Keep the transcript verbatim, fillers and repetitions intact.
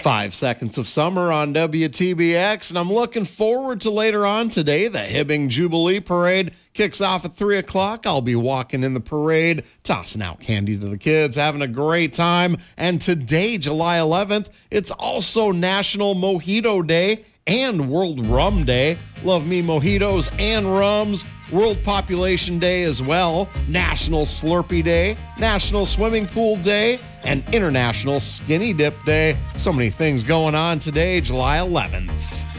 Five seconds of summer on W T B X, and I'm looking forward to later on today. The Hibbing Jubilee Parade kicks off at three o'clock. I'll be walking in the parade, tossing out candy to the kids, having a great time. And today, July eleventh, it's also National Mojito Day and World Rum Day. Love me mojitos and rums. World Population Day as well. National Slurpee Day, National Swimming Pool Day, and International Skinny Dip Day. So many things going on today, July eleventh.